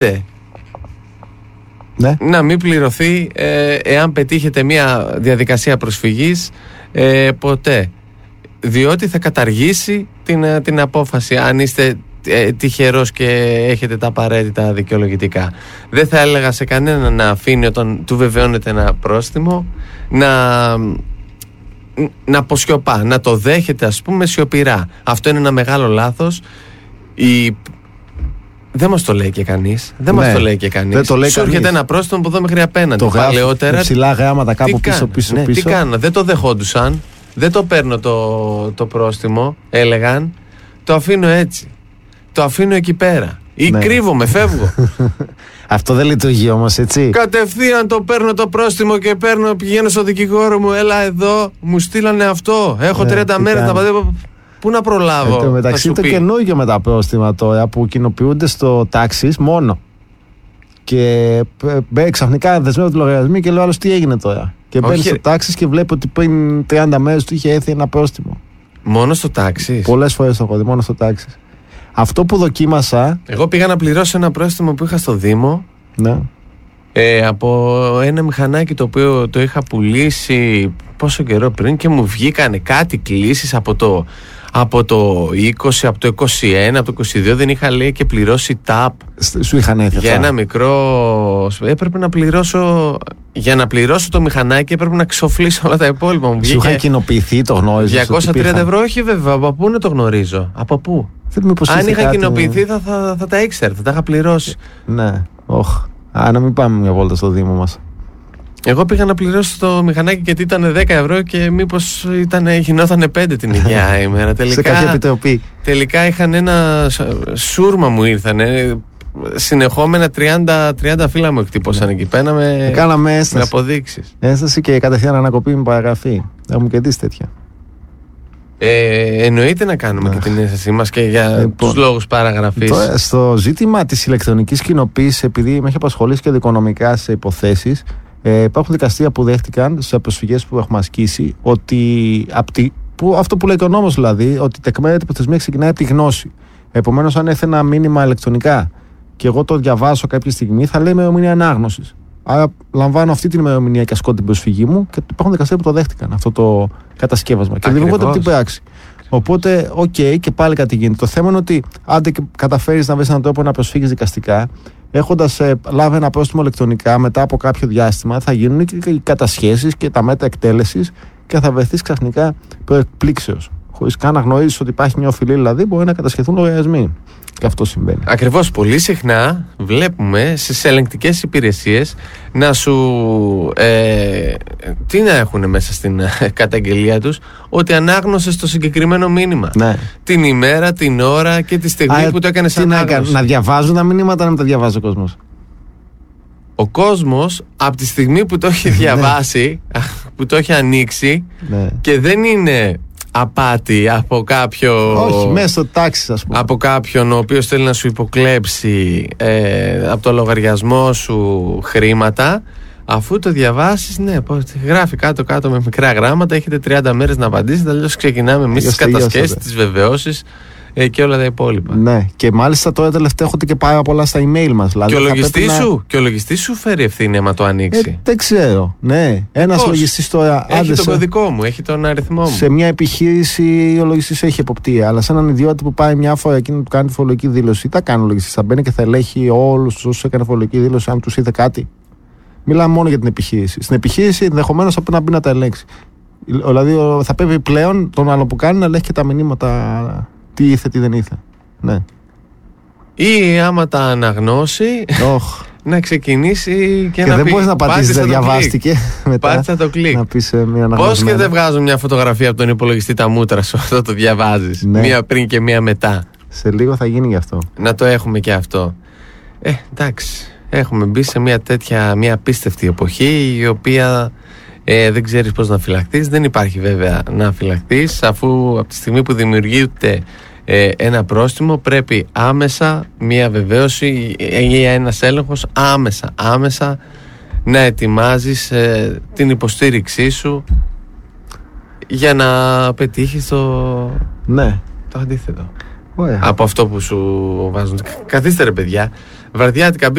Ναι. Να μην πληρωθεί εάν πετύχετε μια διαδικασία προσφυγής ποτέ, διότι θα καταργήσει την απόφαση αν είστε τυχερός και έχετε τα απαραίτητα δικαιολογητικά. Δεν θα έλεγα σε κανέναν να αφήνει όταν του βεβαιώνεται ένα πρόστιμο να αποσιωπά, να το δέχεται ας πούμε σιωπηρά. Αυτό είναι ένα μεγάλο λάθος. Δεν μας το λέει και κανείς. Μας το λέει και κανείς. Σου έρχεται ένα πρόστιμο από εδώ μέχρι απέναντι. Το παλαιότερα. Ψηλά γράμματα κάπου πίσω. Τι κάνω, δεν το δεχόντουσαν. Δεν το παίρνω το πρόστιμο, έλεγαν. Το αφήνω έτσι. Το αφήνω εκεί πέρα. Ή κρύβομαι, φεύγω. Αυτό δεν λειτουργεί όμως, έτσι. Κατευθείαν το παίρνω το πρόστιμο και πηγαίνω στο δικηγόρο μου. Έλα εδώ, μου στείλανε αυτό. Έχω 30 μέρες να πατήσω. Πού να προλάβω. Εν τω μεταξύ το καινούργιο με τα πρόστιμα τώρα που κοινοποιούνται στο τάξις μόνο. Και ξαφνικά δεσμεύονται λογαριασμοί και λέω άλλος τι έγινε τώρα. Και μπαίνει στο τάξις και βλέπει ότι πριν 30 μέρες του είχε έρθει ένα πρόστιμο. Μόνο στο τάξις. Πολλές φορές το έχω δει, μόνο στο τάξις. Αυτό που δοκίμασα. Εγώ πήγα να πληρώσω ένα πρόστιμο που είχα στο Δήμο. Ναι. Από ένα μηχανάκι το οποίο το είχα πουλήσει πόσο καιρό πριν και μου βγήκανε κάτι κλήσεις από το 20, από το 21, από το 22 δεν είχα λέει και πληρώσει TAP. Σου είχαν έρθει για ένα μικρό. Έπρεπε να πληρώσω. Για να πληρώσω το μηχανάκι έπρεπε να ξοφλήσω όλα τα υπόλοιπα. Μου σου είχαν κοινοποιηθεί, το γνώριζες? 230 ευρώ, όχι βέβαια. Από πού να το γνωρίζω? Από πού? Αν είχα κοινοποιηθεί θα τα ήξερα, θα τα είχα πληρώσει. Ναι, να μην πάμε μια βόλτα στο Δήμο μας. Εγώ πήγα να πληρώσω το μηχανάκι γιατί ήταν 10 ευρώ και μήπως γινόταν 5 την ίδια ημέρα. Σε κάποια επιτροπή. Τελικά είχαν ένα σούρμα μου ήρθανε. Συνεχόμενα 30 φύλλα μου εκτύπωσαν εκεί πέρα με αποδείξεις. Ένσταση και κατευθείαν ανακοπή με παραγραφή. Έχουμε και δεις τέτοια. Εννοείται να κάνουμε και την ένστασή μας και για τους λόγους παραγραφής. Τώρα, στο ζήτημα της ηλεκτρονικής κοινοποίησης, επειδή με έχει απασχολήσει και δικονομικά σε υποθέσεις, υπάρχουν δικαστήρια που δέχτηκαν σε προσφυγές που έχουμε ασκήσει ότι αυτό που λέει και ο νόμος, δηλαδή ότι τεκμέρεται προθεσμία ξεκινάει από τη γνώση. Επομένως, αν έρθει ένα μήνυμα ηλεκτρονικά και εγώ το διαβάσω κάποια στιγμή, θα λέει ημερομηνία ανάγνωσης. Άρα, λαμβάνω αυτή την ημερομηνία και ασκώ την προσφυγή μου και υπάρχουν δικαστήρια που το δέχτηκαν αυτό το κατασκεύασμα και δημιουργούνται από την πράξη. Οπότε, και πάλι κάτι γίνεται. Το θέμα είναι ότι αν καταφέρεις να βρεις έναν τρόπο να προσφύγεις δικαστικά, έχοντας λάβει ένα πρόστιμο ηλεκτρονικά μετά από κάποιο διάστημα, θα γίνουν και οι κατασχέσεις και τα μέτρα εκτέλεσης και θα βρεθείς ξαφνικά προεκπλήξεως. Χωρίς καν να γνωρίζεις ότι υπάρχει μια οφειλή, δηλαδή μπορεί να κατασχεθούν λογαριασμοί. Και αυτό συμβαίνει. Ακριβώς, πολύ συχνά βλέπουμε στις ελεγκτικές υπηρεσίες να σου. Τι να έχουν μέσα στην καταγγελία τους, ότι ανάγνωσες το συγκεκριμένο μήνυμα. Ναι. Την ημέρα, την ώρα και τη στιγμή που το έκανες ανάγνωση. Να διαβάζουν τα μηνύματα, να μην τα διαβάζει ο κόσμος. Ο κόσμος από τη στιγμή που το έχει διαβάσει, που το έχει ανοίξει και δεν είναι απάτη από κάποιο. Όχι, μέσα στο τάξη, ας πούμε. Από κάποιον ο οποίος θέλει να σου υποκλέψει από το λογαριασμό σου χρήματα. Αφού το διαβάσεις, γράφει κάτω-κάτω με μικρά γράμματα. Έχετε 30 μέρες να απαντήσετε. Αλλιώς ξεκινάμε εμείς τις κατασχέσεις, τις βεβαιώσεις και όλα τα υπόλοιπα. Ναι, και μάλιστα τώρα τελευταία έχω και πάρα πολλά στα email μας. Δηλαδή, και ο λογιστής σου φέρει ευθύνη άμα το ανοίξει. Δεν ξέρω. Ναι, ένας λογιστής τώρα. Έχει τον κωδικό μου, έχει τον αριθμό μου. Σε μια επιχείρηση ο λογιστής έχει εποπτεία. Αλλά σε έναν ιδιώτη που πάει μια φορά εκείνο που κάνει τη φορολογική δήλωση, τι θα κάνει ο λογιστής? Θα μπαίνει και θα ελέγχει όλους όσους έκανε φορολογική δήλωση, αν τους είδε κάτι? Μιλάμε μόνο για την επιχείρηση. Στην επιχείρηση ενδεχομένως θα πρέπει να μπει να τα ελέγξει. Δηλαδή θα πρέπει πλέον τον άλλο που κάνει να ελέγχει και τα μηνύματα. Τι ήθε, τι δεν ήθε. Ναι. Ή άμα τα αναγνώσει, να ξεκινήσει και να πει. Και δεν μπορείς να πατήσεις, δεν διαβάστηκε. Πάτησα το κλικ. Να πεις μια πώς και δεν βγάζουν μια φωτογραφία από τον υπολογιστή τα μούτρα σου, αυτό το διαβάζεις. Ναι. Μία πριν και μία μετά. Σε λίγο θα γίνει γι' αυτό. Να το έχουμε και αυτό. Εντάξει. Έχουμε μπει σε μια απίστευτη εποχή, η οποία δεν ξέρεις πώς να φυλαχθείς. Δεν υπάρχει βέβαια να φυλαχθείς, αφού από τη στιγμή που δημιουργείται ένα πρόστιμο πρέπει άμεσα μια βεβαίωση ή ένας έλεγχος άμεσα να ετοιμάζεις την υποστήριξή σου για να πετύχεις το αντίθετο. Ωραία. από αυτό που σου βάζουν. Καθίστε ρε παιδιά. Βαρδιάτικα